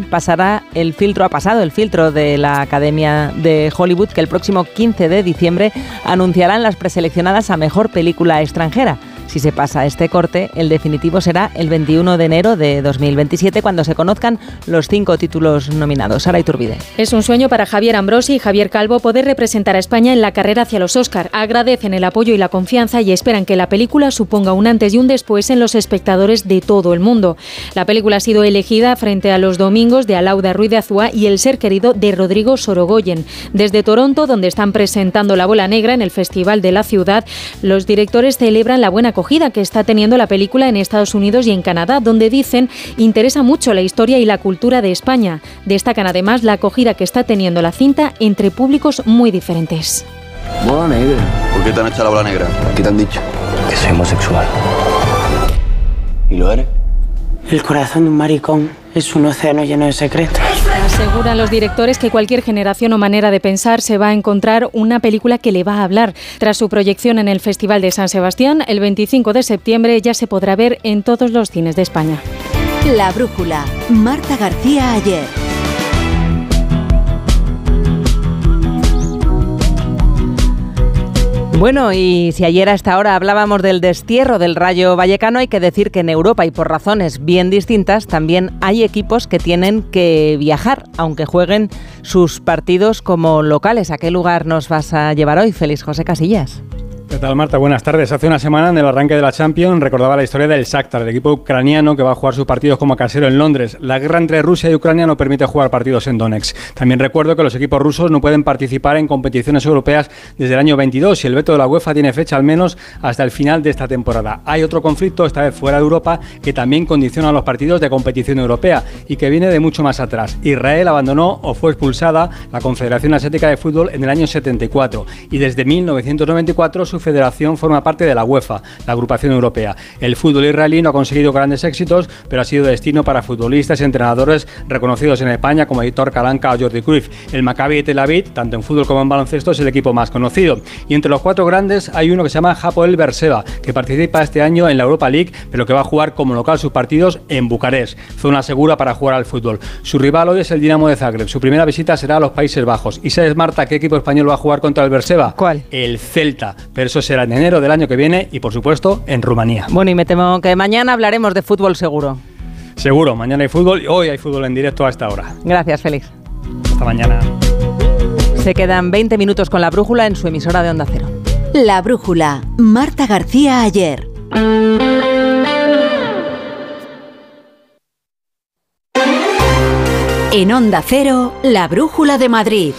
ha pasado el filtro de la Academia de Hollywood, que el próximo 15 de diciembre anunciarán las preseleccionadas a Mejor Película Extranjera. Si se pasa este corte, el definitivo será el 21 de enero de 2027, cuando se conozcan los 5 títulos nominados. Sara Iturbide. Es un sueño para Javier Ambrosi y Javier Calvo poder representar a España en la carrera hacia los Oscar. Agradecen el apoyo y la confianza y esperan que la película suponga un antes y un después en los espectadores de todo el mundo. La película ha sido elegida frente a Los Domingos de Alauda Ruiz de Azúa y El ser querido de Rodrigo Sorogoyen. Desde Toronto, donde están presentando La bola negra en el Festival de la Ciudad, los directores celebran la buena acogida que está teniendo la película en Estados Unidos y en Canadá, donde dicen interesa mucho la historia y la cultura de España. Destacan además la acogida que está teniendo la cinta entre públicos muy diferentes. Bola negra. ¿Por qué te han echado la bola negra? ¿Qué te han dicho? Que soy homosexual. ¿Y lo eres? El corazón de un maricón es un océano lleno de secretos. Aseguran los directores que cualquier generación o manera de pensar se va a encontrar una película que le va a hablar. Tras su proyección en el Festival de San Sebastián, el 25 de septiembre ya se podrá ver en todos los cines de España. La brújula. Marta García Aller. Bueno, y si ayer a esta hora hablábamos del destierro del Rayo Vallecano, hay que decir que en Europa, y por razones bien distintas, también hay equipos que tienen que viajar, aunque jueguen sus partidos como locales. ¿A qué lugar nos vas a llevar hoy, Félix José Casillas? ¿Qué tal, Marta? Buenas tardes. Hace una semana, en el arranque de la Champions, recordaba la historia del Shakhtar, el equipo ucraniano que va a jugar sus partidos como casero en Londres. La guerra entre Rusia y Ucrania no permite jugar partidos en Donetsk. También recuerdo que los equipos rusos no pueden participar en competiciones europeas desde el año 22 y el veto de la UEFA tiene fecha al menos hasta el final de esta temporada. Hay otro conflicto, esta vez fuera de Europa, que también condiciona los partidos de competición europea y que viene de mucho más atrás. Israel abandonó o fue expulsada la Confederación Asiática de Fútbol en el año 74 y desde 1994 su federación forma parte de la UEFA, la agrupación europea. El fútbol israelí no ha conseguido grandes éxitos, pero ha sido destino para futbolistas y entrenadores reconocidos en España como Aitor Karanka o Jordi Cruyff. El Maccabi Tel Aviv, tanto en fútbol como en baloncesto, es el equipo más conocido. Y entre los 4 grandes hay uno que se llama Hapoel Beerseba, que participa este año en la Europa League, pero que va a jugar como local sus partidos en Bucarest, zona segura para jugar al fútbol. Su rival hoy es el Dinamo de Zagreb. Su primera visita será a los Países Bajos. ¿Y sabes, Marta, qué equipo español va a jugar contra el Beerseba? ¿Cuál? El Celta. Pero eso será en enero del año que viene y, por supuesto, en Rumanía. Bueno, y me temo que mañana hablaremos de fútbol seguro. Seguro, mañana hay fútbol y hoy hay fútbol en directo a esta hora. Gracias, Félix. Hasta mañana. Se quedan 20 minutos con La Brújula en su emisora de Onda Cero. La Brújula. Marta García Aller. En Onda Cero, La Brújula de Madrid.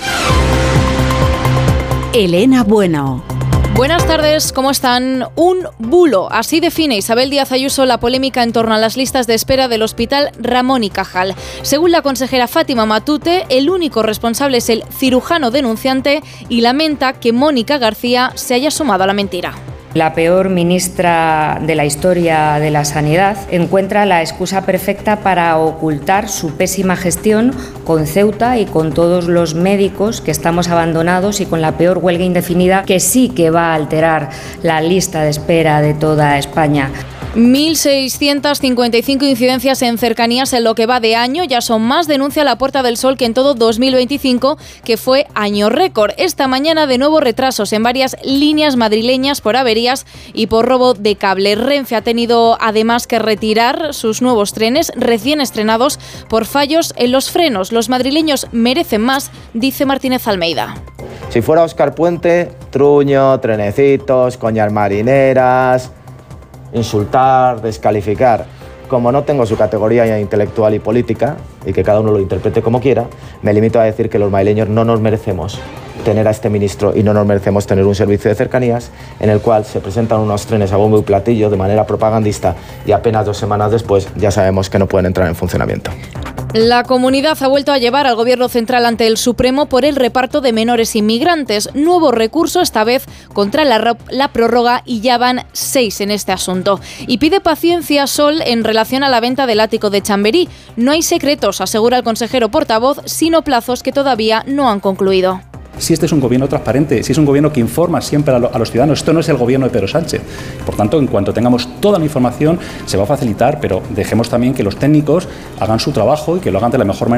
Elena Bueno. Buenas tardes, ¿cómo están? Un bulo, así define Isabel Díaz Ayuso la polémica en torno a las listas de espera del Hospital Ramón y Cajal. Según la consejera Fátima Matute, el único responsable es el cirujano denunciante y lamenta que Mónica García se haya sumado a la mentira. La peor ministra de la historia de la Sanidad encuentra la excusa perfecta para ocultar su pésima gestión con Ceuta y con todos los médicos que estamos abandonados y con la peor huelga indefinida que sí que va a alterar la lista de espera de toda España. 1.655 incidencias en cercanías en lo que va de año, ya son más, denuncia la Puerta del Sol, que en todo 2025, que fue año récord. Esta mañana de nuevo retrasos en varias líneas madrileñas por averías y por robo de cable. Renfe ha tenido además que retirar sus nuevos trenes recién estrenados por fallos en los frenos. Los madrileños merecen más, dice Martínez Almeida. Si fuera Óscar Puente, truño, trenecitos, coñas marineras, insultar, descalificar. Como no tengo su categoría intelectual y política, y que cada uno lo interprete como quiera, me limito a decir que los madrileños no nos merecemos tener a este ministro y no nos merecemos tener un servicio de cercanías en el cual se presentan unos trenes a bombo y platillo de manera propagandista y apenas 2 semanas después ya sabemos que no pueden entrar en funcionamiento. La comunidad ha vuelto a llevar al Gobierno central ante el Supremo por el reparto de menores inmigrantes. Nuevo recurso, esta vez contra la prórroga, y ya van 6 en este asunto. Y pide paciencia Sol en relación a la venta del ático de Chamberí. No hay secretos, asegura el consejero portavoz, sino plazos que todavía no han concluido. Si este es un gobierno transparente, si es un gobierno que informa siempre a los ciudadanos, esto no es el gobierno de Pedro Sánchez. Por tanto, en cuanto tengamos toda la información, se va a facilitar, pero dejemos también que los técnicos hagan su trabajo y que lo hagan de la mejor manera